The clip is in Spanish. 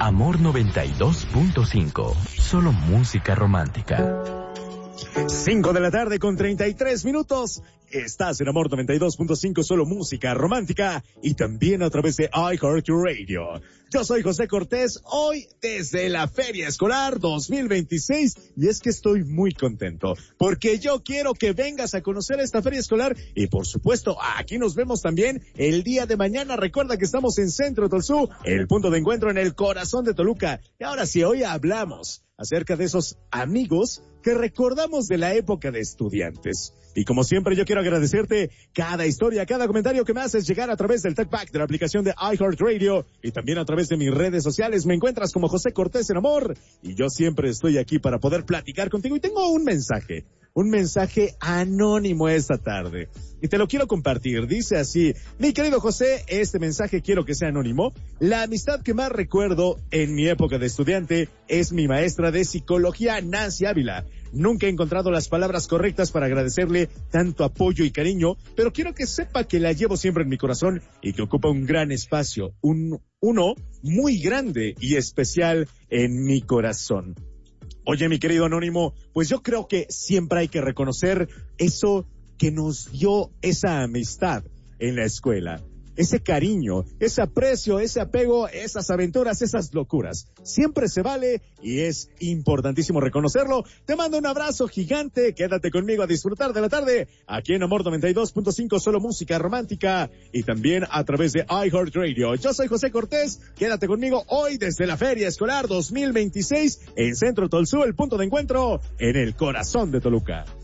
Amor 92.5. Solo música romántica. 5 de la tarde con 33 minutos. Estás en Amor 92.5, solo música romántica y también a través de iHeartRadio. Yo soy José Cortés, hoy desde la Feria Escolar 2026 y es que estoy muy contento porque yo quiero que vengas a conocer esta Feria Escolar y por supuesto aquí nos vemos también el día de mañana. Recuerda que estamos en Centro Tolsú, el punto de encuentro en el corazón de Toluca. Y ahora sí, hoy hablamos acerca de esos amigos que recordamos de la época de estudiantes. Y como siempre yo quiero agradecerte cada historia, cada comentario que me haces llegar a través del TechPack de la aplicación de iHeartRadio y también a través de mis redes sociales. Me encuentras como José Cortés en Amor y yo siempre estoy aquí para poder platicar contigo y tengo un mensaje anónimo esta tarde y te lo quiero compartir. Dice así: mi querido José, este mensaje quiero que sea anónimo. La amistad que más recuerdo en mi época de estudiante es mi maestra de psicología, Nancy Ávila. Nunca he encontrado las palabras correctas para agradecerle tanto apoyo y cariño, pero quiero que sepa que la llevo siempre en mi corazón y que ocupa un gran espacio, uno muy grande y especial en mi corazón. Oye, mi querido anónimo, pues yo creo que siempre hay que reconocer eso que nos dio esa amistad en la escuela. Ese cariño, ese aprecio, ese apego, esas aventuras, esas locuras. Siempre se vale y es importantísimo reconocerlo. Te mando un abrazo gigante. Quédate conmigo a disfrutar de la tarde aquí en Amor 92.5, solo música romántica y también a través de iHeartRadio. Yo soy José Cortés. Quédate conmigo hoy desde la Feria Escolar 2026 en Centro Tolsú, el punto de encuentro en el corazón de Toluca.